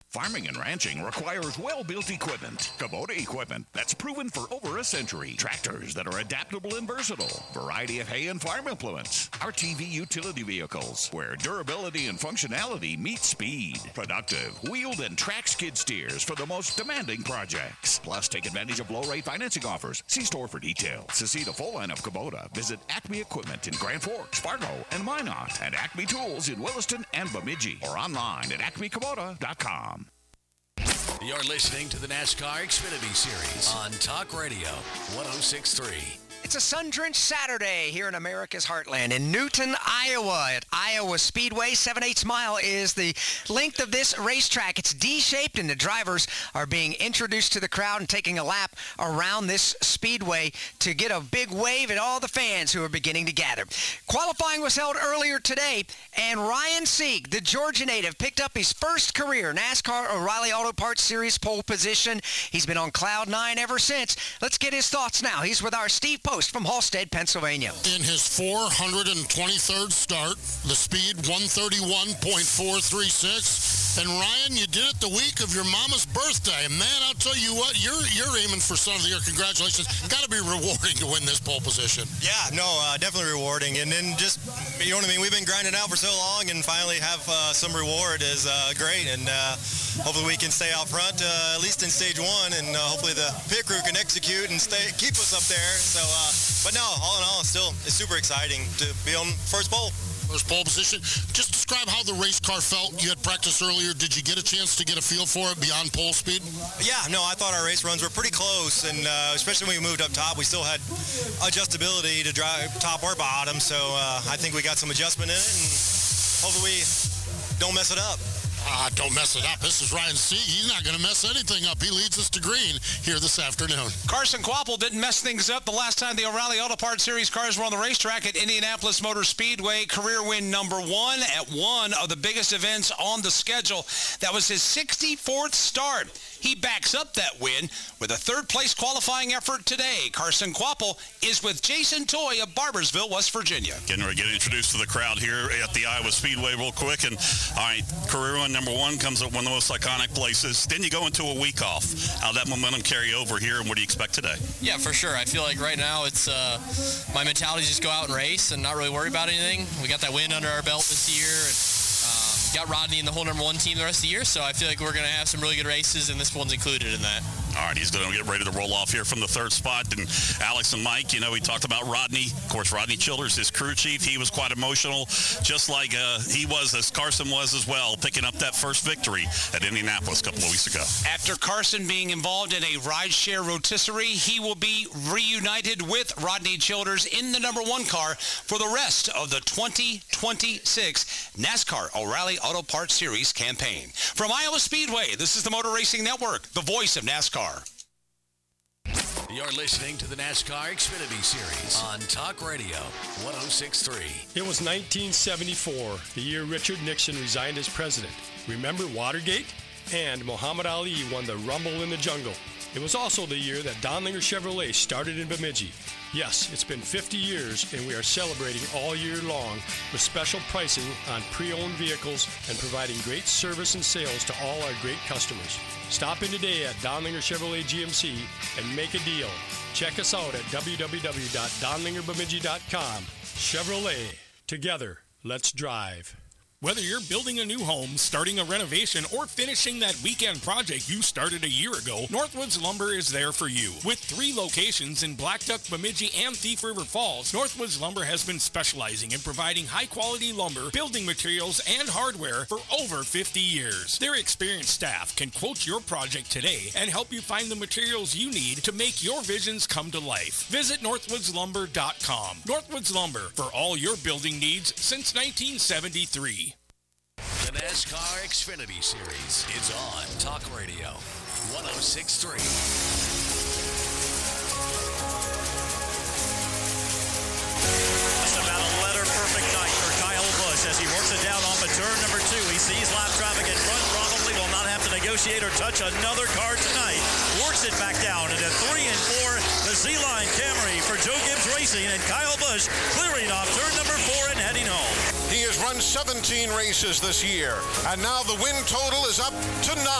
Farming and ranching requires well-built equipment. Kubota equipment that's proven for over a century. Tractors that are adaptable and versatile. Variety of hay and farm implements. RTV utility vehicles where durability and functionality meet speed. Productive, wheeled and track skid steers for the most demanding projects. Plus, take advantage of low-rate financing offers. See store for details. To see the full line of Kubota, visit Acme Equipment in Grand Forks, Fargo, and Minot. And Acme Tools in Williston and Bemidji. Or online at acmekubota.com. You're listening to the NASCAR Xfinity Series on Talk Radio 106.3. It's a sun-drenched Saturday here in America's heartland in Newton, Iowa. At Iowa Speedway, 7/8 mile is the length of this racetrack. It's D-shaped, and the drivers are being introduced to the crowd and taking a lap around this speedway to get a big wave at all the fans who are beginning to gather. Qualifying was held earlier today, and Ryan Sieg, the Georgia native, picked up his first career NASCAR O'Reilly Auto Parts Series pole position. He's been on cloud nine ever since. Let's get his thoughts now. He's with our Steve Post from Halstead, Pennsylvania. In his 423rd start, the speed 131.436. And Ryan, you did it the week of your mama's birthday. Man, I'll tell you what, you're aiming for Son of the Year. Congratulations. Got to be rewarding to win this pole position. Yeah, no, definitely rewarding. And then just, you know what I mean, we've been grinding out for so long, and finally have some reward is great. And hopefully we can stay out front, at least in stage one, and hopefully the pit crew can execute and keep us up there. So, but no, all in all, it's super exciting to be on first pole. First pole position. Just describe how the race car felt. You had practice earlier. Did you get a chance to get a feel for it beyond pole speed? Yeah, no, I thought our race runs were pretty close, and especially when we moved up top, we still had adjustability to drive top or bottom, so I think we got some adjustment in it, and hopefully we don't mess it up. Don't mess it up. This is Ryan Sieg. He's not going to mess anything up. He leads us to green here this afternoon. Carson Kvapil didn't mess things up the last time the O'Reilly Auto Parts Series cars were on the racetrack at Indianapolis Motor Speedway. Career win number one at one of the biggest events on the schedule. That was his 64th start. He backs up that win with a third-place qualifying effort today. Carson Kvapil is with Jason Toy of Barbersville, West Virginia. Getting ready to get introduced to the crowd here at the Iowa Speedway real quick. And, all right, career win number one comes at one of the most iconic places. Then you go into a week off. How'd that momentum carry over here, and what do you expect today? Yeah, for sure. I feel like right now it's my mentality is just go out and race and not really worry about anything. We got that win under our belt this year, and got Rodney in the whole number one team the rest of the year, so I feel like we're going to have some really good races, and this one's included in that. All right, he's going to get ready to roll off here from the third spot. And Alex and Mike, you know, we talked about Rodney. Of course, Rodney Childers, his crew chief, he was quite emotional, just like he was, as Carson was as well, picking up that first victory at Indianapolis a couple of weeks ago. After Carson being involved in a rideshare rotisserie, he will be reunited with Rodney Childers in the number one car for the rest of the 2026 NASCAR O'Reilly Auto Parts Series campaign. From Iowa Speedway, this is the Motor Racing Network, the voice of NASCAR. You're listening to the NASCAR Xfinity Series on Talk Radio 106.3. It was 1974, the year Richard Nixon resigned as president. Remember Watergate? And Muhammad Ali won the Rumble in the Jungle. It was also the year that Donlinger Chevrolet started in Bemidji. Yes, it's been 50 years, and we are celebrating all year long with special pricing on pre-owned vehicles and providing great service and sales to all our great customers. Stop in today at Donlinger Chevrolet GMC and make a deal. Check us out at www.donlingerbemidji.com. Chevrolet. Together, let's drive. Whether you're building a new home, starting a renovation, or finishing that weekend project you started a year ago, Northwoods Lumber is there for you. With 3 locations in Blackduck, Bemidji, and Thief River Falls, Northwoods Lumber has been specializing in providing high-quality lumber, building materials, and hardware for over 50 years. Their experienced staff can quote your project today and help you find the materials you need to make your visions come to life. Visit northwoodslumber.com. Northwoods Lumber, for all your building needs since 1973. The NASCAR Xfinity Series is on Talk Radio 106.3. Just about a letter-perfect night for Kyle Busch as he works it down off of turn number 2. He sees lap traffic in front, probably will not have to negotiate or touch another car tonight. Works it back down into 3 and 4, the Z-Line Camry for Joe Gibbs Racing, and Kyle Busch clearing off turn number 4 and heading home. He has run 17 races this year, and now the win total is up to 9.